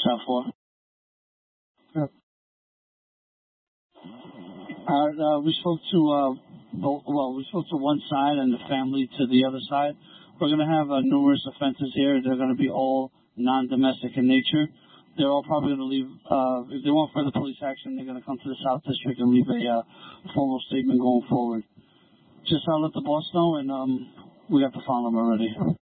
South 4. Yep. We spoke to we spoke to one side and the family to the other side. We're going to have numerous offenses here. They're going to be all non-domestic in nature. They're all probably going to leave, if they want further police action, they're going to come to the South District and leave a formal statement going forward. Just let the boss know, and we got the file number already.